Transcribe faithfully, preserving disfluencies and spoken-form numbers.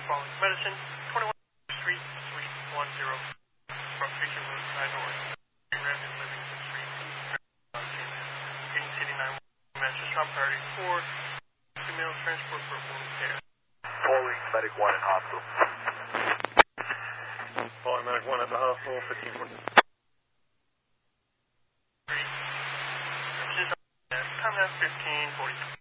following medicine, twenty-one Street, Suite one zero, from Fisher Road, nine North, Revenue Livingston Street, King City nine one one, Manchester, top priority four, female transport for wound care. Calling Medic one in hospital. Calling Medic one at the hospital, fifteen twenty. Time now fifteen forty.